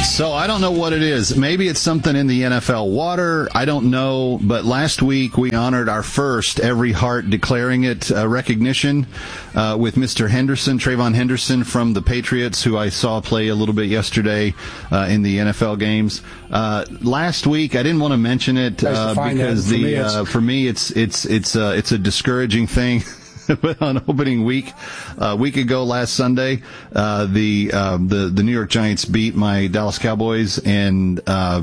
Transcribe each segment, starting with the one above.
So I don't know what it is. Maybe it's something in the NFL water. I don't know. But last week we honored our first Every Heart Declaring It recognition with Mr. Henderson, Trayvon Henderson from the Patriots, who I saw play a little bit yesterday in the NFL games. Last week I didn't want to mention it because for me it's a discouraging thing. On opening week, a week ago last Sunday, the New York Giants beat my Dallas Cowboys, and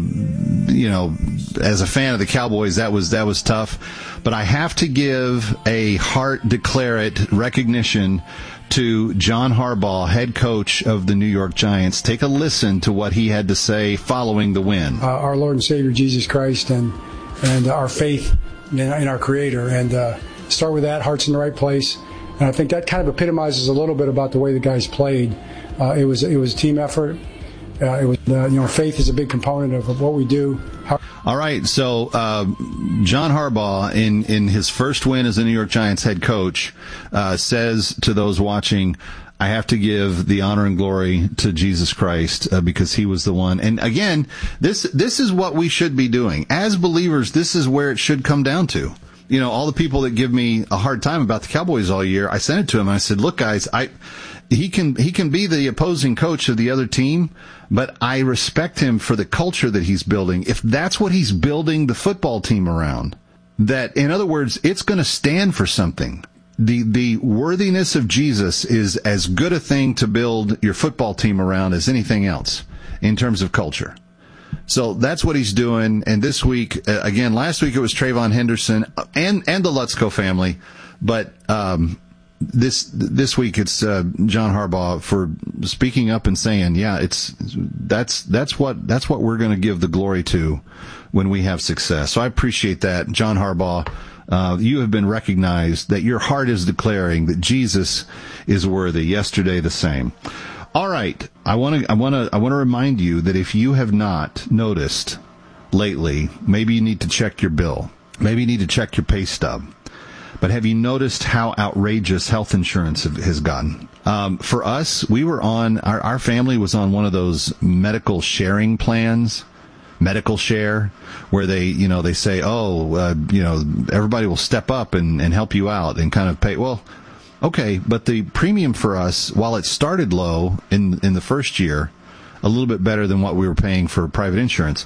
as a fan of the Cowboys, that was tough. But I have to give a Heart Declare It recognition to John Harbaugh, head coach of the New York Giants. Take a listen to what he had to say following the win. Our Lord and Savior Jesus Christ, and our faith in our Creator, and start with that. Heart's in the right place, and I think that kind of epitomizes a little bit about the way the guys played. It was a team effort. Faith is a big component of what we do. All right, so John Harbaugh, in his first win as the New York Giants head coach, says to those watching, I have to give the honor and glory to Jesus Christ because he was the one. And again, this is what we should be doing. As believers, this is where it should come down to. You know, all the people that give me a hard time about the Cowboys all year, I sent it to him. I said, look, guys, he can be the opposing coach of the other team, but I respect him for the culture that he's building. If that's what he's building the football team around, that, in other words, it's going to stand for something. The worthiness of Jesus is as good a thing to build your football team around as anything else in terms of culture. So that's what he's doing. And this week, again, last week it was Trayvon Henderson and the Lutzko family. But this week it's John Harbaugh for speaking up and saying, yeah, that's what we're going to give the glory to when we have success. So I appreciate that, John Harbaugh. You have been recognized that your heart is declaring that Jesus is worthy. Yesterday the same. All right, I want to remind you that if you have not noticed lately, maybe you need to check your bill. Maybe you need to check your pay stub. But have you noticed how outrageous health insurance has gotten? For us, we were on, our family was on one of those medical sharing plans, medical share, where they say, everybody will step up and help you out and kind of pay. Well, okay, but the premium for us, while it started low in the first year, a little bit better than what we were paying for private insurance,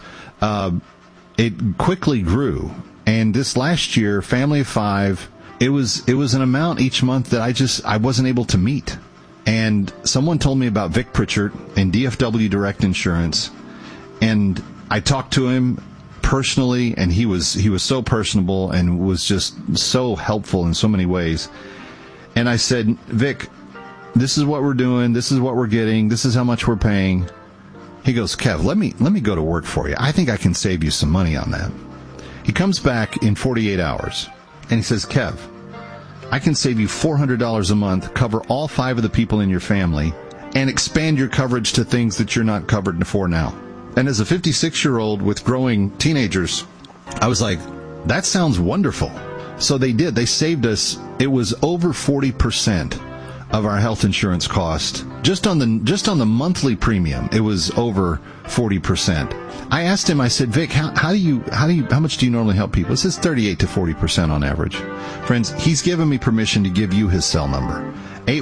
it quickly grew. And this last year, family of 5, it was an amount each month that I wasn't able to meet. And someone told me about Vic Pritchard and DFW Direct Insurance, and I talked to him personally, and he was so personable and was just so helpful in so many ways. And I said, Vic, this is what we're doing. This is what we're getting. This is how much we're paying. He goes, Kev, let me go to work for you. I think I can save you some money on that. He comes back in 48 hours and he says, Kev, I can save you $400 a month, cover all 5 of the people in your family, and expand your coverage to things that you're not covered for now. And as a 56-year-old with growing teenagers, I was like, that sounds wonderful. So they did. They saved us. It was over 40% of our health insurance cost. Just on the monthly premium, it was over 40%. I asked him, I said, Vic, how much do you normally help people? It says 38 to 40% on average. Friends, he's given me permission to give you his cell number.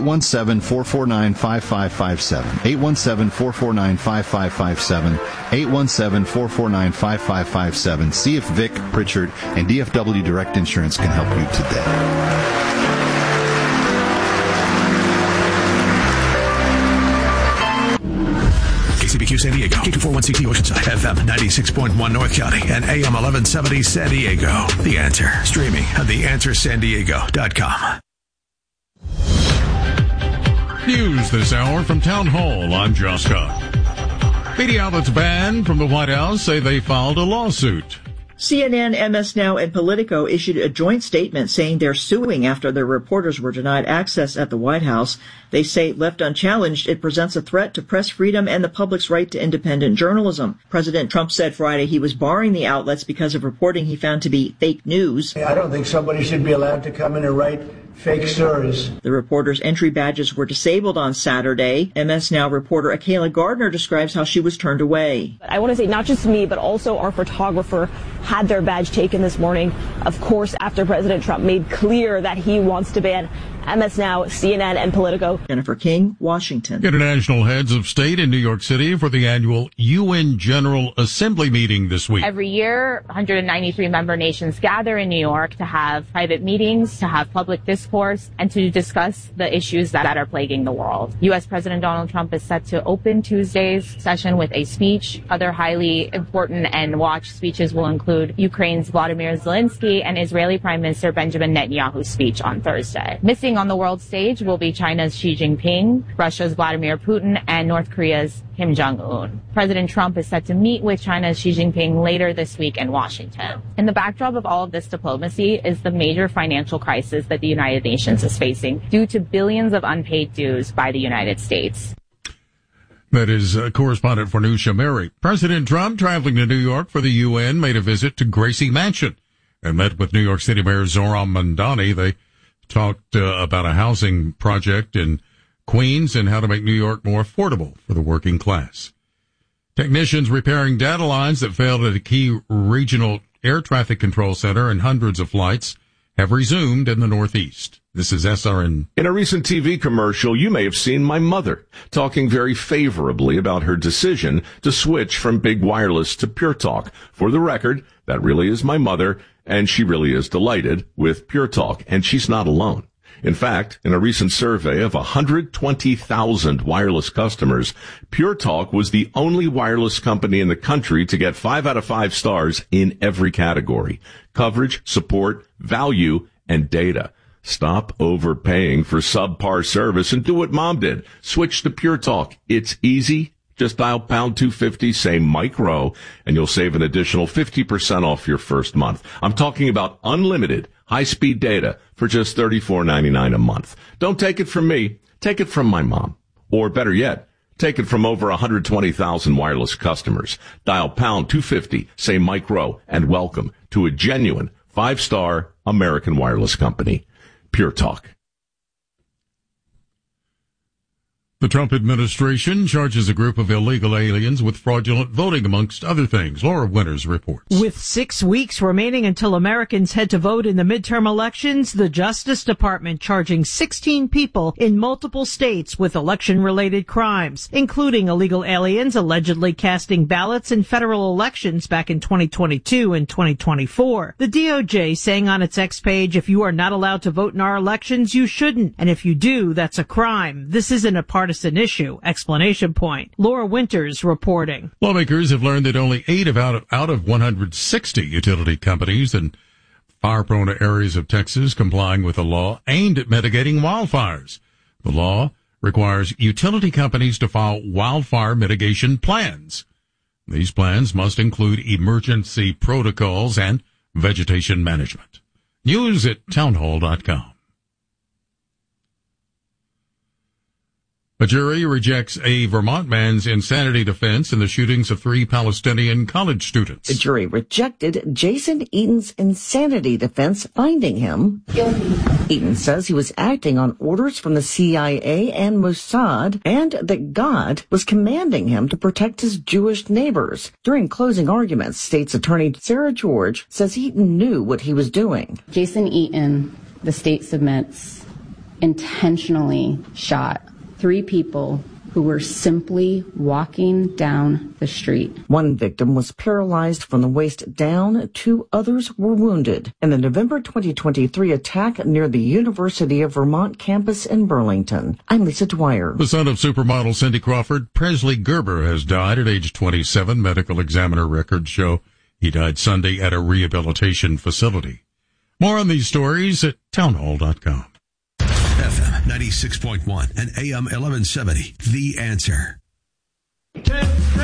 817-449-5557. 817-449-5557. 817-449-5557. See if Vic Pritchard and DFW Direct Insurance can help you today. KCBQ San Diego, K241CT Oceanside, FM 96.1 North County, and AM 1170 San Diego. The Answer, streaming at theanswersandiego.com. News this hour from Town Hall. I'm Josh Scott. Media outlets banned from the White House say they filed a lawsuit. CNN, MS Now, and Politico issued a joint statement saying they're suing after their reporters were denied access at the White House. They say, left unchallenged, it presents a threat to press freedom and the public's right to independent journalism. President Trump said Friday he was barring the outlets because of reporting he found to be fake news. I don't think somebody should be allowed to come in and write fake stories. The reporter's entry badges were disabled on Saturday. MS Now reporter Akayla Gardner describes how she was turned away. I want to say not just me, but also our photographer had their badge taken this morning, of course, after President Trump made clear that he wants to ban MS Now, CNN, and Politico. Jennifer King, Washington. International heads of state in New York City for the annual UN General Assembly meeting this week. Every year, 193 member nations gather in New York to have private meetings, to have public discourse, and to discuss the issues that are plaguing the world. U.S. President Donald Trump is set to open Tuesday's session with a speech. Other highly important and watched speeches will include Ukraine's Vladimir Zelensky and Israeli Prime Minister Benjamin Netanyahu's speech on Thursday. Missing on the world stage will be China's Xi Jinping, Russia's Vladimir Putin, and North Korea's Kim Jong-un. President Trump is set to meet with China's Xi Jinping later this week in Washington. In the backdrop of all of this diplomacy is the major financial crisis that the United Nations is facing due to billions of unpaid dues by the United States. That is correspondent for News Shamari. President Trump, traveling to New York for the UN, made a visit to Gracie Mansion and met with New York City Mayor Zohran Mamdani. They talked about a housing project in Queens and how to make New York more affordable for the working class. Technicians repairing data lines that failed at a key regional air traffic control center and hundreds of flights have resumed in the Northeast. This is SRN. In a recent TV commercial, you may have seen my mother talking very favorably about her decision to switch from big wireless to Pure Talk. For the record, that really is my mother, and she really is delighted with Pure Talk, and she's not alone. In fact, in a recent survey of 120,000 wireless customers, Pure Talk was the only wireless company in the country to get 5 out of 5 stars in every category: coverage, support, value, and data. Stop overpaying for subpar service and do what Mom did. Switch to Pure Talk. It's easy. Just dial pound 250, say Mike Rowe, and you'll save an additional 50% off your first month. I'm talking about unlimited high-speed data for just $34.99 a month. Don't take it from me. Take it from my mom. Or better yet, take it from over 120,000 wireless customers. Dial pound 250, say Mike Rowe, and welcome to a genuine 5-star American wireless company. Pure Talk. The Trump administration charges a group of illegal aliens with fraudulent voting, amongst other things. Laura Winters reports. With 6 weeks remaining until Americans head to vote in the midterm elections, the Justice Department charging 16 people in multiple states with election-related crimes, including illegal aliens allegedly casting ballots in federal elections back in 2022 and 2024. The DOJ saying on its X page, if you are not allowed to vote in our elections, you shouldn't. And if you do, that's a crime. This isn't a partisan issue. Exclamation point. Laura Winters reporting. Lawmakers have learned that only 8 out of 160 utility companies in fire-prone areas of Texas complying with a law aimed at mitigating wildfires. The law requires utility companies to file wildfire mitigation plans. These plans must include emergency protocols and vegetation management. News at townhall.com. A jury rejects a Vermont man's insanity defense in the shootings of 3 Palestinian college students. The jury rejected Jason Eaton's insanity defense, finding him guilty. Eaton says he was acting on orders from the CIA and Mossad, and that God was commanding him to protect his Jewish neighbors. During closing arguments, state's attorney Sarah George says Eaton knew what he was doing. Jason Eaton, the state submits, intentionally shot 3 people who were simply walking down the street. One victim was paralyzed from the waist down. 2 others were wounded in the November 2023 attack near the University of Vermont campus in Burlington. I'm Lisa Dwyer. The son of supermodel Cindy Crawford, Presley Gerber, has died at age 27. Medical examiner records show he died Sunday at a rehabilitation facility. More on these stories at townhall.com. FM 96.1 and AM 1170. The Answer. 10, 3, 8.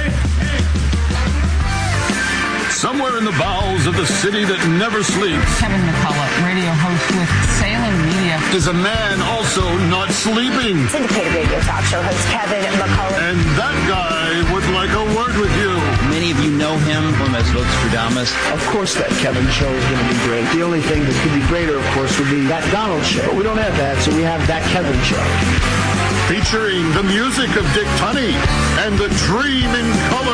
Somewhere in the bowels of the city that never sleeps. Kevin McCullough, radio host with Salem Media. Is a man also not sleeping? Syndicated radio talk show host Kevin McCullough. And that guy would like a word with you. Many of you know him as Vostradamus. Of course that Kevin show is going to be great. The only thing that could be greater, of course, would be that Donald show. We don't have that, so we have that Kevin show. Featuring the music of Dick Tunney and the Dream in Color